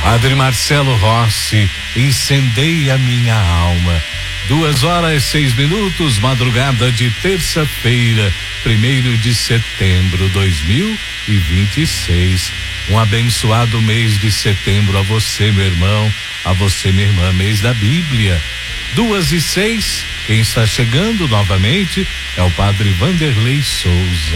Padre Marcelo Rossi, incendeia minha alma. 2h06, madrugada de terça-feira, 1º de setembro, 2026. Um abençoado mês de setembro a você, meu irmão, a você, minha irmã, mês da Bíblia. 2h06, quem está chegando novamente é o Padre Vanderlei Souza.